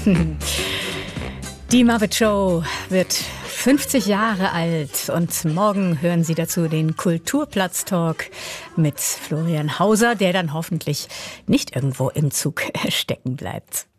Die Muppet Show wird 50 Jahre alt und morgen hören Sie dazu den Kulturplatz-Talk mit Florian Hauser, der dann hoffentlich nicht irgendwo im Zug stecken bleibt.